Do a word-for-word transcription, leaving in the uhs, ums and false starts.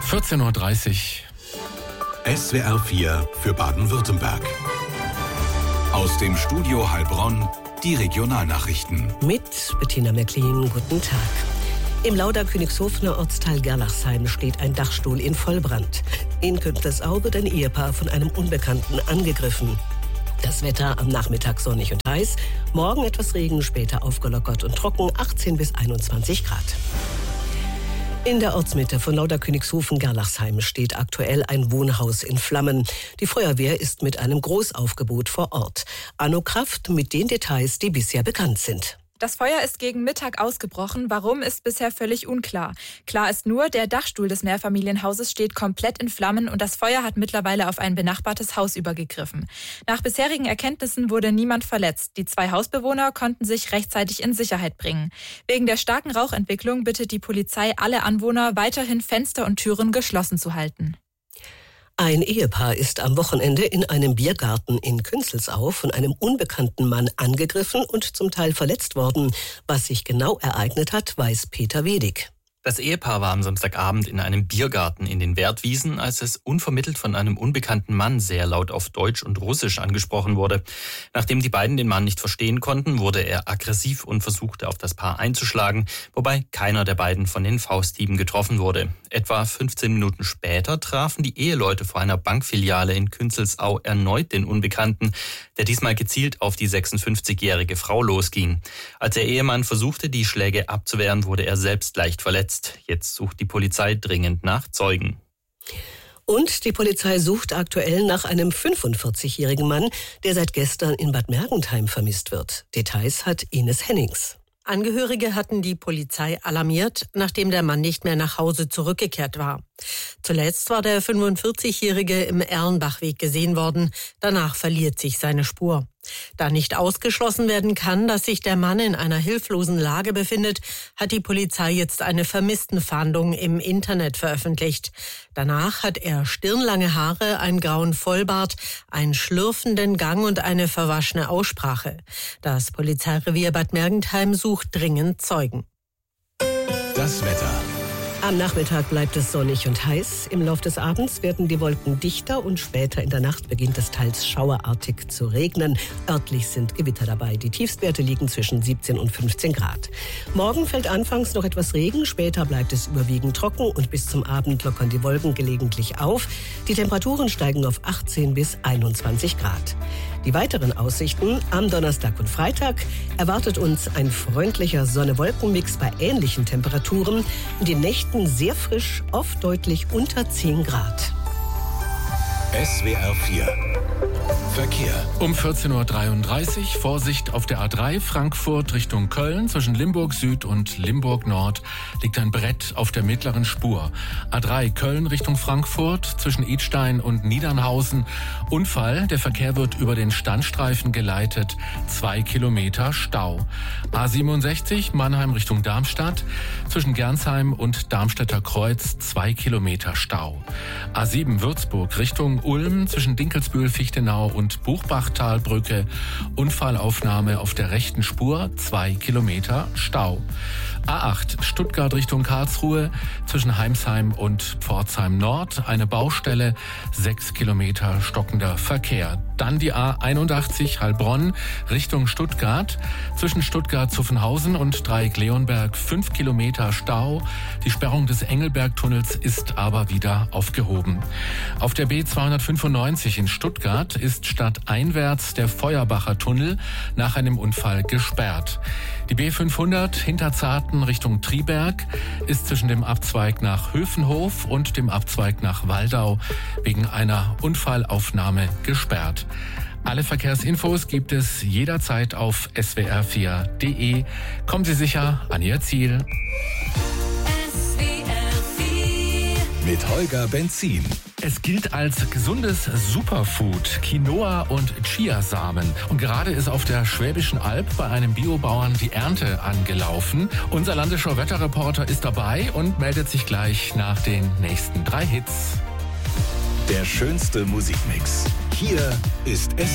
vierzehn Uhr dreißig. S W R vier für Baden-Württemberg. Aus dem Studio Heilbronn die Regionalnachrichten. Mit Bettina Mecklin, guten Tag. Im Lauda-Königshofener Ortsteil Gerlachsheim steht ein Dachstuhl in Vollbrand. In Künzelsau wird ein Ehepaar von einem Unbekannten angegriffen. Das Wetter am Nachmittag sonnig und heiß, morgen etwas Regen, später aufgelockert und trocken, achtzehn bis einundzwanzig Grad. In der Ortsmitte von Lauda-Königshofen-Gerlachsheim steht aktuell ein Wohnhaus in Flammen. Die Feuerwehr ist mit einem Großaufgebot vor Ort. Anno Kraft mit den Details, die bisher bekannt sind. Das Feuer ist gegen Mittag ausgebrochen. Warum, ist bisher völlig unklar. Klar ist nur, der Dachstuhl des Mehrfamilienhauses steht komplett in Flammen und das Feuer hat mittlerweile auf ein benachbartes Haus übergegriffen. Nach bisherigen Erkenntnissen wurde niemand verletzt. Die zwei Hausbewohner konnten sich rechtzeitig in Sicherheit bringen. Wegen der starken Rauchentwicklung bittet die Polizei alle Anwohner, weiterhin Fenster und Türen geschlossen zu halten. Ein Ehepaar ist am Wochenende in einem Biergarten in Künzelsau von einem unbekannten Mann angegriffen und zum Teil verletzt worden. Was sich genau ereignet hat, weiß Peter Wedig. Das Ehepaar war am Samstagabend in einem Biergarten in den Wertwiesen, als es unvermittelt von einem unbekannten Mann sehr laut auf Deutsch und Russisch angesprochen wurde. Nachdem die beiden den Mann nicht verstehen konnten, wurde er aggressiv und versuchte auf das Paar einzuschlagen, wobei keiner der beiden von den Fausthieben getroffen wurde. Etwa fünfzehn Minuten später trafen die Eheleute vor einer Bankfiliale in Künzelsau erneut den Unbekannten, der diesmal gezielt auf die sechsundfünfzigjährige Frau losging. Als der Ehemann versuchte, die Schläge abzuwehren, wurde er selbst leicht verletzt. Jetzt sucht die Polizei dringend nach Zeugen. Und die Polizei sucht aktuell nach einem fünfundvierzigjährigen Mann, der seit gestern in Bad Mergentheim vermisst wird. Details hat Ines Hennings. Angehörige hatten die Polizei alarmiert, nachdem der Mann nicht mehr nach Hause zurückgekehrt war. Zuletzt war der fünfundvierzigjährige im Erlenbachweg gesehen worden. Danach verliert sich seine Spur. Da nicht ausgeschlossen werden kann, dass sich der Mann in einer hilflosen Lage befindet, hat die Polizei jetzt eine Vermisstenfahndung im Internet veröffentlicht. Danach hat er stirnlange Haare, einen grauen Vollbart, einen schlürfenden Gang und eine verwaschene Aussprache. Das Polizeirevier Bad Mergentheim sucht dringend Zeugen. Das Wetter. Am Nachmittag bleibt es sonnig und heiß. Im Lauf des Abends werden die Wolken dichter und später in der Nacht beginnt es teils schauerartig zu regnen. Örtlich sind Gewitter dabei. Die Tiefstwerte liegen zwischen siebzehn und fünfzehn Grad. Morgen fällt anfangs noch etwas Regen, später bleibt es überwiegend trocken und bis zum Abend lockern die Wolken gelegentlich auf. Die Temperaturen steigen auf achtzehn bis einundzwanzig Grad. Die weiteren Aussichten: am Donnerstag und Freitag erwartet uns ein freundlicher Sonne-Wolken-Mix bei ähnlichen Temperaturen. In den Nächten sehr frisch, oft deutlich unter zehn Grad. S W R vier Verkehr. Um vierzehn Uhr dreiunddreißig, Vorsicht auf der A drei Frankfurt Richtung Köln. Zwischen Limburg Süd und Limburg Nord liegt ein Brett auf der mittleren Spur. A drei Köln Richtung Frankfurt zwischen Idstein und Niedernhausen. Unfall, der Verkehr wird über den Standstreifen geleitet. Zwei Kilometer Stau. A siebenundsechzig Mannheim Richtung Darmstadt. Zwischen Gernsheim und Darmstädter Kreuz zwei Kilometer Stau. A sieben Würzburg Richtung Ulm zwischen Dinkelsbühl, Fichtenau und Buchbachtalbrücke. Unfallaufnahme auf der rechten Spur, zwei Kilometer Stau. A acht Stuttgart Richtung Karlsruhe zwischen Heimsheim und Pforzheim Nord. Eine Baustelle, sechs Kilometer stockender Verkehr. Dann die A einundachtzig Heilbronn Richtung Stuttgart. Zwischen Stuttgart-Zuffenhausen und Dreieck-Leonberg fünf Kilometer Stau. Die Sperrung des Engelbergtunnels ist aber wieder aufgehoben. Auf der B zweihundertfünfundneunzig in Stuttgart ist stadteinwärts der Feuerbacher Tunnel nach einem Unfall gesperrt. Die B fünfhundert Hinterzarten Richtung Triberg ist zwischen dem Abzweig nach Höfenhof und dem Abzweig nach Waldau wegen einer Unfallaufnahme gesperrt. Alle Verkehrsinfos gibt es jederzeit auf S W R vier Punkt de. Kommen Sie sicher an Ihr Ziel. S W R vier mit Holger Benzin. Es gilt als gesundes Superfood, Quinoa und Chiasamen. Und gerade ist auf der Schwäbischen Alb bei einem Biobauern die Ernte angelaufen. Unser Landesschau Wetterreporter ist dabei und meldet sich gleich nach den nächsten drei Hits. Der schönste Musikmix. Hier ist S